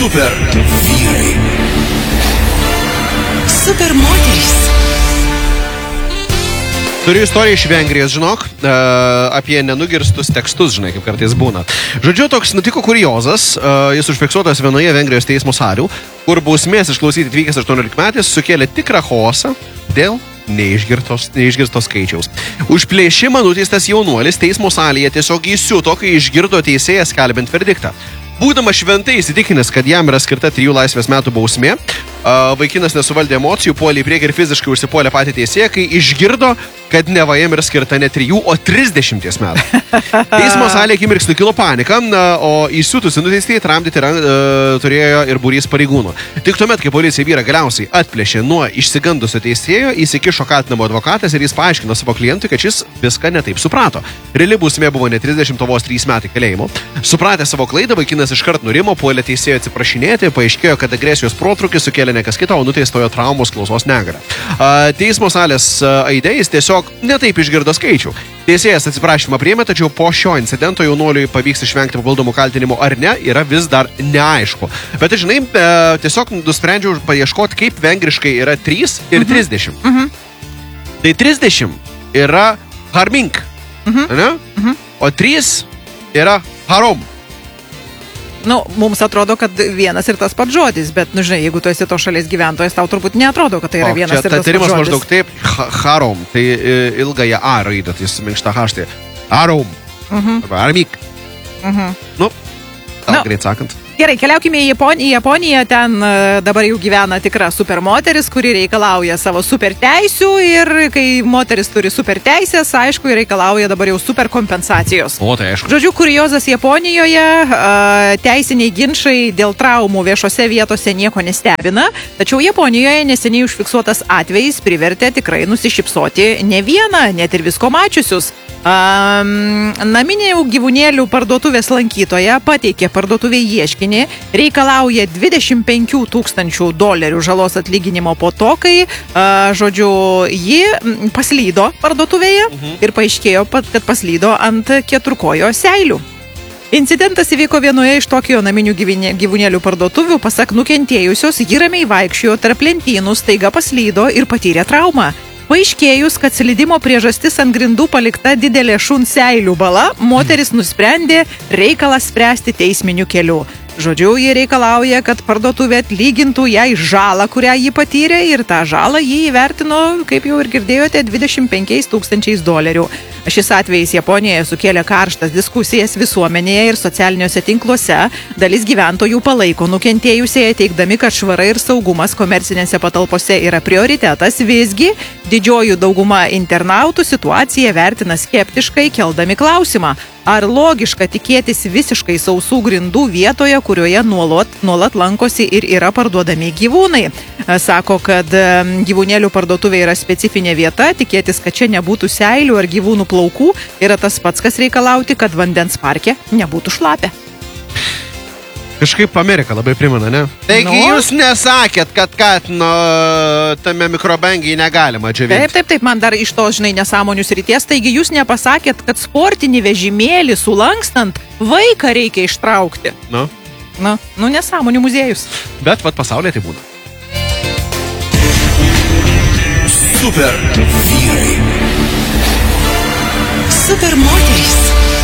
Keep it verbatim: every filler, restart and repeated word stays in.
Super vyrai. Super moterys. Turiu istoriją iš Vengrijos, žinok, apie nenugirstus tekstus, žinai, kaip kartais būna. Žodžiu, toks nutiko kuriozas, jis užfiksuotas vienoje Vengrijos teismo salių, kur bausmės išklausyti atvykęs aštuoniolikmetis sukėlė tikrą chaosą dėl neišgirstos, neišgirstos skaičiaus. Už plėšimą nuteistas jaunuolis teismo salėje tiesiog įsiuto, kai išgirdo teisėjas skelbiant verdiktą. Būdamas šventai įsitikinęs, kad jam yra skirta trijų laisvės metų bausmė, vaikinas nesuvaldė emocijų, puolė į priekį ir fiziškai užsipuolė patį teisėją, kai išgirdo, kad neva jam yra skirta ne trijų, o trisdešimties metų. Teismo salėje akimirksniu kilo panika, o įsiutusi nuteistieji tramdyti turėjo ir būrys pareigūnų. Tik tuomet, kai policija vyrą galiausiai atplėšė nuo išsigandusio teisėjo, įsikišo kaltinamo advokatas ir jis paaiškino savo klientui, kad šis viską netaip suprato. Reali bausmė buvo ne trisdešimt, o vos trys metai kalėjimo. Supratę savo klaidą, vaikinas iškart nurimo, puolė teisėjo atsiprašinėti, paaiškėjo, kad agresijos protrūkis sukėlė ne kas kita, o nuteistojo traumos klausos negalę. Teismo salės aide jis tiesiog netaip išgirdo skaičių. Teisėjas atsiprašymą priėmė, tačiau po šio incidento jaunuoliui pavyks išvengti papildomų kaltinimų ar ne, yra vis dar neaišku. Bet, žinai, tiesiog nusprendžiau paieškoti, kaip vengriškai yra trys ir trisdešimt. Mhm. Tai trisdešimt yra harmink, Mhm. ne? Mhm. O trys yra harom. Nu, mums atrodo, kad vienas ir tas pats žodis, bet, nu, žinai, jeigu tu esi to šalies gyventojas, tau turbūt neatrodo, kad tai yra O, vienas čia ir tas pats tarimas žodis. maždaug taip, ha- harom, tai e, ilgąją A raidę, tai suminkšta H, tai harom, Mhm. arba armik. Mhm. Nu, Nu. no. greit sakant. Gerai, keliaukime į Japoniją. Į Japoniją ten e, dabar jau gyvena tikra supermoteris, kuri reikalauja savo superteisių ir kai moteris turi superteisės, aišku, reikalauja dabar jau superkompensacijos. O, tai aišku. Žodžiu, kuriozas Japonijoje, e, teisiniai ginčai dėl traumų viešose vietose nieko nestebina, tačiau Japonijoje neseniai užfiksuotas atvejis privertė tikrai nusišypsoti ne vieną, net ir visko mačiusius. Um, naminių gyvūnėlių parduotuvės lankytoja pateikė parduotuvė ieškinį, reikalauja dvidešimt penkių tūkstančių dolerių žalos atlyginimo po to, kai, uh, žodžiu, ji mm, paslydo parduotuvėje Mhm. ir paaiškėjo, pat, kad paslydo ant keturkojo seilių. Incidentas įvyko vienoje iš Tokijo naminių gyvūnė- gyvūnėlių parduotuvių. Pasak nukentėjusios, ji ramiai vaikščiojo tarp lentynų, staiga paslydo ir patyrė traumą. Paaiškėjus, kad slydimo priežastis ant grindų palikta didelė šuns seilių bala, moteris nusprendė reikalą spręsti teisminiu keliu. Žodžiu, jie reikalauja, kad parduotuvė atlygintų jai žalą, kurią ji patyrė, ir tą žalą jį įvertino, kaip jau ir girdėjote, dvidešimt penkiais tūkstančiais dolerių. Šis atvejis Japonijoje sukėlė karštas diskusijas visuomenėje ir socialiniuose tinkluose. Dalis gyventojų palaiko nukentėjusiai, teigdami, kad švara ir saugumas komercinėse patalpose yra prioritetas. Visgi didžioji dauguma internautų situaciją vertina skeptiškai, keldami klausimą, ar logiška tikėtis visiškai sausų grindų vietoje, kurioje nuolat, nuolat lankosi ir yra parduodami gyvūnai. Sako, kad em, gyvūnėlių parduotuvė yra specifinė vieta, tikėtis, kad čia nebūtų seilių ar gyvūnų plaukų, yra tas pats, kas reikalauti, kad vandens parke nebūtų šlapia. Kažkaip Amerika labai primena, ne? Taigi Nu? jūs nesakėt, kad katino tame mikrobangiai negalima džiovinti. Taip, taip, taip, man dar iš to, žinai, nesąmonių srities, taigi jūs nepasakėt, kad sportinį vežimėlį sulankstant vaiką reikia ištraukti. Nu, Na, nu, nesąmonių muziejus. bet vat pasaulyje tai būna. Super vyrai. Super moterys.